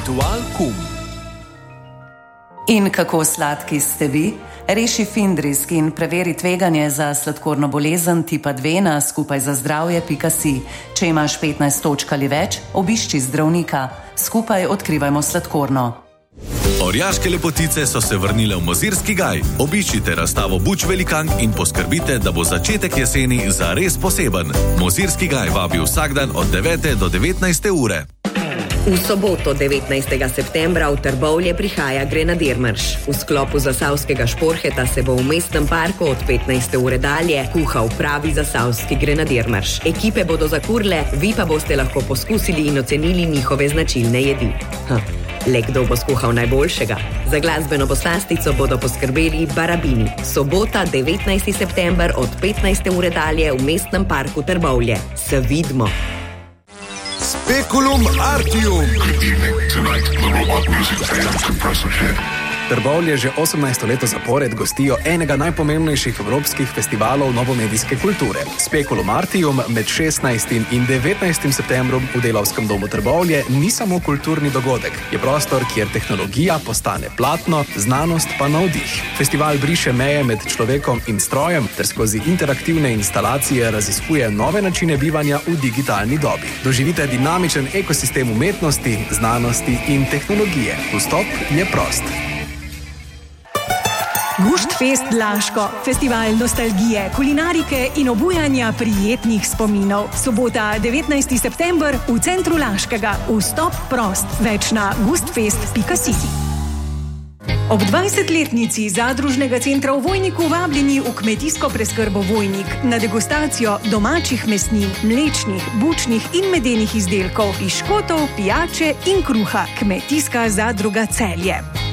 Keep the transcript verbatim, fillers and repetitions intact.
Ritual kum. In kako sladki ste vi? Reši Findrisk in preveri tveganje za sladkorno bolezen tipa dve na skupaj za zdravje pika si. Če imaš petnajst točk ali več, obišči zdravnika. Skupaj odkrivajmo sladkorno. Orjaške lepotice so se vrnile v Mozirski gaj. Obiščite razstavo Buč velikank in poskrbite, da bo začetek jeseni zares poseben. Mozirski gaj vabi vsak dan od devete do devetnajste ure. V soboto devetnajstega septembra v Trbovlje prihaja Grenadirmarš. V sklopu zasavskega šporheta se bo v mestnem parku od petnajste ure dalje kuhal pravi zasavski Grenadirmarš. Ekipe bodo zakurle, vi pa boste lahko poskusili in ocenili njihove značilne jedi. Ha. Le kdo bo skuhal najboljšega? Za glasbeno poslastico bodo poskrbeli Barabini. Sobota, devetnajsti september od petnajste ure dalje v mestnem parku Trbovlje. Se vidimo! Speculum Artium. Trbovlje že osemnajsto leto zapored gostijo enega najpomembnejših evropskih festivalov novomedijske kulture. Speculum Artium med šestnajstim in devetnajstim septembrom v Delavskem domu Trbovlje ni samo kulturni dogodek, je prostor, kjer tehnologija postane platno, znanost pa navdih. Festival briše meje med človekom in strojem ter skozi interaktivne instalacije raziskuje nove načine bivanja v digitalni dobi. Doživite dinamičen ekosistem umetnosti, znanosti in tehnologije. Vstop je prost. Guštfest Laško, festival nostalgije, kulinarike in obujanja prijetnih spominov. Sobota, devetnajsti september v centru Laškega. Vstop prost. Več na gustfest pika si. Ob dvajsetletnici zadružnega centra v Vojniku vabljeni v kmetijsko preskrbo Vojnik na degustacijo domačih mesnin, mlečnih, bučnih in medenih izdelkov, piškotov, pijače in kruha. Kmetijska zadruga Celje.